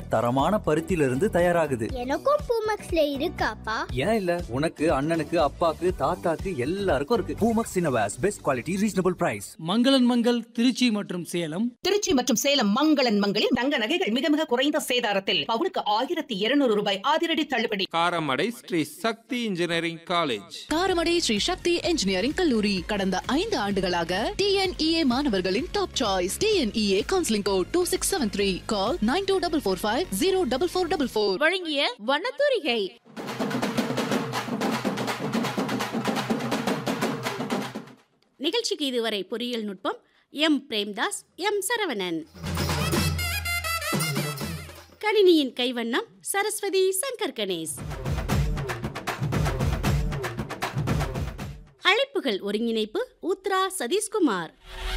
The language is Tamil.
தரமான பருத்தியிலிருந்து தயாராகுது. எனக்கும் பூமெக்ஸ்ல இருக்காப்பா? ஏன் இல்ல, உனக்கு, அண்ணனுக்கு, அப்பாக்கு, தாத்தாக்கு எல்லாருக்கும் இருக்கு. Boomex இன்னோவேஸ், best quality, reasonable price. மங்களன் மங்கள் திருச்சி மற்றும் சேலம். திருச்சி மற்றும் சேலம் மங்களன் மங்களில் தங்க நகைகள் மிக மிக குறைந்த சேதாரத்தில் பவுனுக்கு 1200 ரூபாய் அதிரடி தள்ளுபடி. காரமடை ஸ்ரீ சக்தி இன்ஜினியரிங் காலேஜ். காரமடை ஸ்ரீ சக்தி இன்ஜினியரிங் கல்லூரி கடந்த 5 ஆண்டுகளாக டிஎன்இஏ மாணவர்களின் top choice. TNEA counselling code 2673. கால் 9244504444. வழங்கிய வண்ணத்தூரிகை. நிகழ்ச்சிக்கு இதுவரை பொறியியல் நுட்பம் எம் பிரேம்தாஸ், எம் சரவணன். கணினியின் கைவண்ணம் சரஸ்வதி சங்கர் கணேஷ். அழைப்புகள் ஒருங்கிணைப்பு உத்ரா சதீஷ்குமார்.